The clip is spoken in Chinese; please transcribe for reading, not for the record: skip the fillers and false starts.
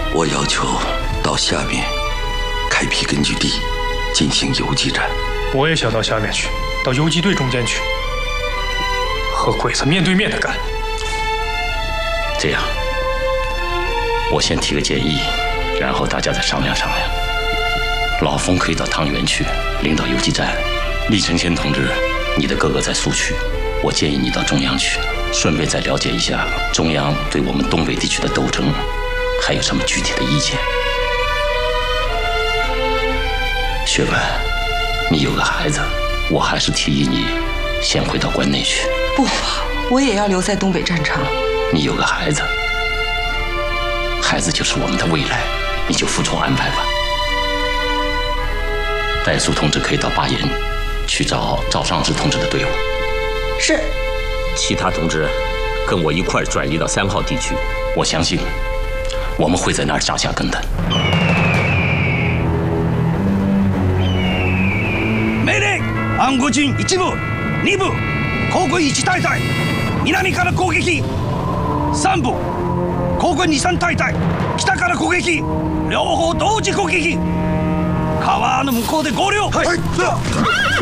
我要求到下面开辟根据地，进行游击战。 我也想到下面去，到游击队中间去，和鬼子面对面的干。 这样，我先提个建议，然后大家再商量商量。老冯可以到汤原去领导游击战，厉承先同志，你的哥哥在苏区，我建议你到中央去，顺便再了解一下中央对我们东北地区的斗争还有什么具体的意见。薛文，你有个孩子，我还是提议你先回到关内去。 不，我也要留在东北战场。 你有个孩子，孩子就是我们的未来，你就服从安排吧。戴苏同志可以到巴彦去找赵尚志同志的队伍。 是。 其他同志跟我一块转移到3号地区。 我相信我们会在那儿扎下根的。 命令：暗号陣1部、2部、空軍1大隊、南から攻撃。3部、空軍2、3大隊、北から攻撃。両方同時攻撃。川の向こうで合流。はい。